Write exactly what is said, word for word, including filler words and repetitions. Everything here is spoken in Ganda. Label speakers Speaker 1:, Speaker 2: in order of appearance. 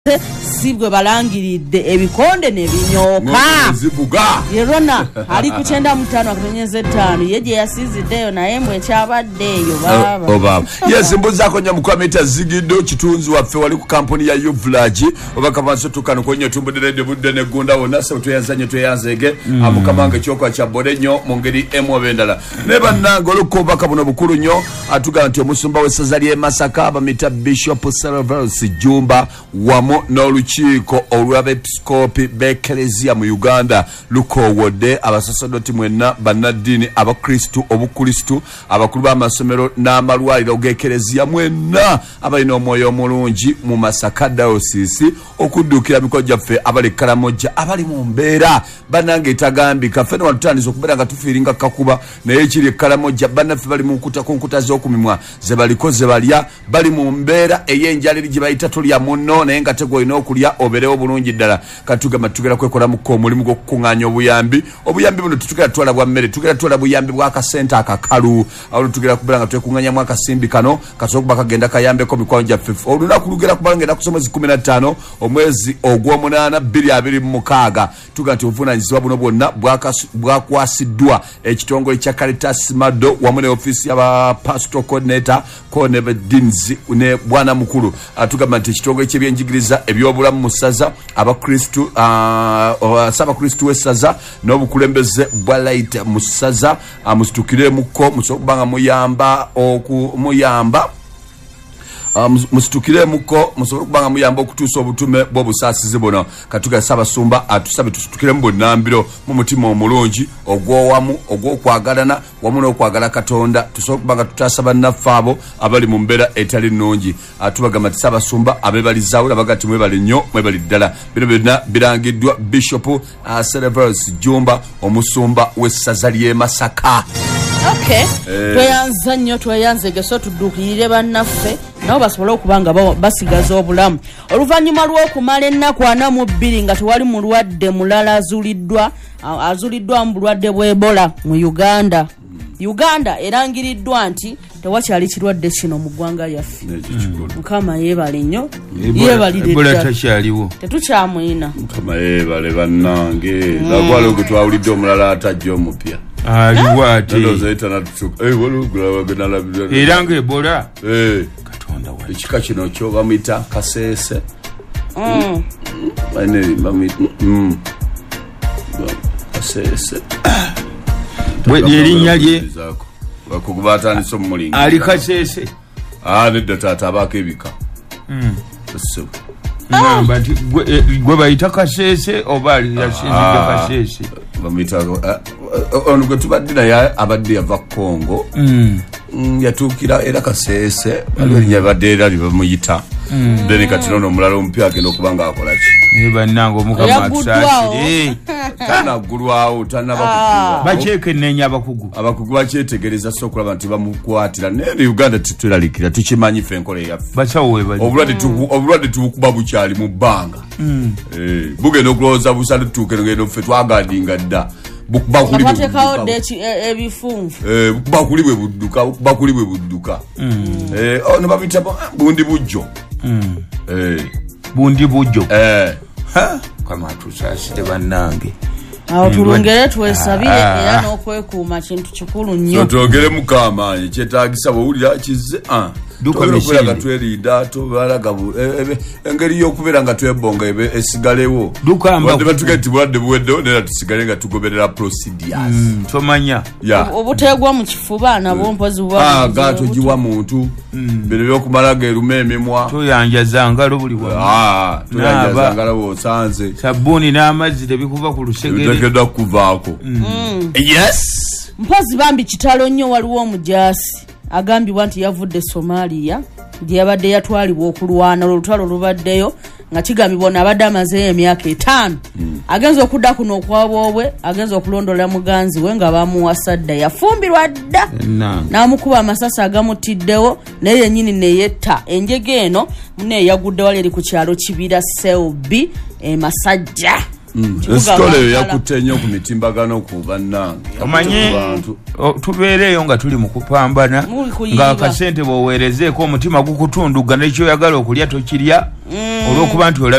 Speaker 1: sibwe balangiridde ebikonde nebinyoka
Speaker 2: zivuga
Speaker 1: yerona ali ku kyenda mu ttaano akatonyeze ttaano yeje yasiziddeyo naye mbwe kyabaddeyo baba
Speaker 2: oh baba yes mbuzako nyamukwa mita zigido kitunzi waffe wali ku kampuni ya Uvlagi obaka banso tukano kwenye tumbu direde budde ne gunda wona se tuyanzanye tuyanzege mm. amukamanga kyokwa kya bodenyo mungeri emu obendala neba nango lukoba kabuno bukulu nyo atuga nti omusumba w'essaza ly'e Masaka ba mita Bishop Serverus Jumba wamu n'olukiiko olw'abepiskopi b'ekelezia mu Uganda lukowodde abasaserdoti mwenna bannaddiini abakristu obukristu abakulu b'amasomero n'amalwaliro g'ekelezia mwenna abalina omwoyo omulungi mu Masaka diocese okuddukira mikono gyaffe abali Karamoja abali mu mbeera bannange etagambika ffe watutandisa okubeera nga tufiiringa kakuba naye ekiri Karamoja bannaffe bali mu nkuta ku nkuta z'okumimwa ze baliko ze balya bali mu mbeera ey'enjaliri gye bayita tulya munno naye nga tegolina okulya oberewo bulungi ddala katugamba tugera kwekola muko omulimu gw'okukuŋŋaanya obuyambi obuyambi buno tutugera twala bwa mmere tugera twala buyambi bw'akasente akakalu awo tugera kubeera nga twekuŋŋaanyamu akasimbi kano kasobola kagenda kayambeko mikono gyaffe olunaku lugera kuba ngenda kusoma mwezi kumi na ttaano omwezi ogw'omunaana bbiri abiri mu mukaaga tuga nti obuvunaanyizibwa buno bwonna bwakwasiddwa ekitongole kya Caritas Mado wamu ne ofiisi y'aba Pastoral Coordinator Kone Bedins ne bwana mukulu atugamba nti ekitongole ky'ebyenjigiriza ebyobulamu mu ssaza abakristu uh, sabakristu w'essaza n'obukulembeze bwa Light mu ssaza musitukiremukko musobola okuba nga muyamba okumuyamba Uh, musitukire muko musobola kubanga muyamba okutuusa obutume bw'obusaasizi buno katuga Ssaabasumba atusabe tusitukire mu bonnambiro mu mutima omulungi ogw'owamu ogw'okwagalana wamu n'okwagala Katonda tusobola kubanga tutaasa bannaffe abo abali mu mbeera etali nnungi atubagamba ti Ssaabasumba abebalizaawo nabaga ti mwebali nnyo mwebali ddala bino byonna birangiddwa Bishop uh, Serverus Jumba omusumba w'essaza ly'e Masaka.
Speaker 1: Okay. Eh. Tweyanza nnyo tweyanzege so tuddukirire bannaffe nabo basobola okubanga basigaza obulamu oluvannyuma lw'okumala ennaku ana mu bbiri nga tewali mulwadde mulala azuuliddwa azuuliddwa mu bulwadde bw'Ebola mu Uganda. Uganda erangiriddwa nti tewakyali kirwadde kino mu ggwanga lyaffe. Mukama yeebale nnyo yeebalire
Speaker 3: Ebola takyaliwo
Speaker 1: tetukyamwina
Speaker 2: Mukama yeebale bannange nakwala ogwo twawulidde omulala atajja omupya
Speaker 3: aliwate
Speaker 2: era
Speaker 3: nga Ebola
Speaker 2: Katonda wa ekika kino kyo bamuyita kaseese kaseese
Speaker 3: erinnya lye
Speaker 2: bakuba atandise omumulingo
Speaker 3: ali kaseese
Speaker 2: nedda taata abaako ebika
Speaker 3: ngamba nti gwe bayita kaseese oba yasinzidde kaseese
Speaker 2: bamuyita ono gwe tubadde naye abadde yava Congo yatuukira era kaseese aliwo erinnya badde era libamuyita then kati nono omulala omupya agenda okuba nga akola ki
Speaker 3: bannange omukama atusaasire
Speaker 2: tanaggulwawo tanabakugulwa
Speaker 3: bakyekenneenya abakugu
Speaker 2: abakugu bakyetegereza so okulaba nti bamukwatira naye Uganda tetulalikira tukimanyi ffe enkola eyaffe
Speaker 3: basawo webali
Speaker 2: obulwadde tubukuba bukyali mu bbanga bugenda okulowooza busa tutuuke ngendo ffe twagadinga dda
Speaker 1: bateekawo ebifunvu
Speaker 2: bakuli bwe budduka bakuli bwe budduka ono babita bundi bujjo
Speaker 3: bundi bujjo kama atusaasire bannange
Speaker 1: awo tulungere twesabire era n'okwekuuma kintu kikulu nnyo
Speaker 2: twogere mukamaanyi kyetaagisa bwowulira kize duka nga twerinda tubalaga engeri y'okubeera nga twebonga esigalewo wadde batuga nti bulwadde buweddewo nera tusigale nga tugoberera procedures
Speaker 3: tomanya
Speaker 1: obuteegwa mu kifuba nabwo mpozi
Speaker 2: ga togiwa muntu bino byokumala geruma emimwa
Speaker 3: toyanjaza ngalo buli
Speaker 2: wamu toyanjaza ngalo bw'osanze
Speaker 3: sabbuuni n'amazzi tebikuva ku lusegere
Speaker 2: biteekeddwa kuvaako yes
Speaker 1: mpozi bambi kitalo nnyo waliwo omujaasi agambibwa nti yavudde Somalia gye yabadde yatwalibwa okulwana olutalo lubaddeyo nga kigambibwa abadde amazeeyo emyaka etaano agenza okudda kuno okwabwobwe agenza okulondola muganzi we nga bamuwasa dda yafumbirwa dda n'amukuba amasasi agamutiddewo naye yennyini neyetta enjege eno mune eyagudde wali eri ku kyalo Kibira Selby e Masajja
Speaker 2: esitole eyo yakutte nnyo ku mitimbagano ku bannange
Speaker 3: omanyi tubeereeyo nga tuli mu kupambana ng'akasente bw'oweerezeeko omutima gukutunduga nekyoyagala okulya tokirya olw'okuba nti